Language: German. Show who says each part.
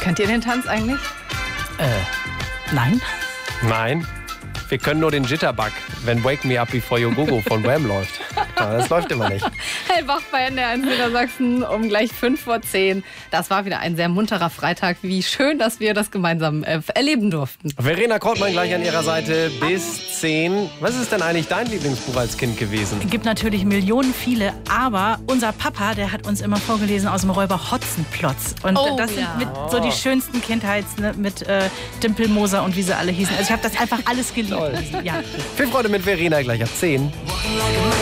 Speaker 1: Könnt ihr den Tanz eigentlich?
Speaker 2: Nein.
Speaker 3: Nein, wir können nur den Jitterbug, wenn Wake Me Up Before You Go Go von Wham läuft. Ja, das läuft immer nicht.
Speaker 1: Hellwach bei NDR 1 Niedersachsen um gleich 5:10. Das war wieder ein sehr munterer Freitag. Wie schön, dass wir das gemeinsam erleben durften.
Speaker 3: Verena Kortmann gleich an ihrer Seite bis 10. Was ist denn eigentlich dein Lieblingsbuch als Kind gewesen?
Speaker 2: Es gibt natürlich Millionen viele, aber unser Papa, der hat uns immer vorgelesen aus dem Räuber Hotzenplotz. Und das sind mit so die schönsten Kindheits, ne, mit Dimpelmoser und wie sie alle hießen. Also ich habe das einfach alles geliebt. Ja.
Speaker 3: Viel Freude mit Verena gleich ab 10.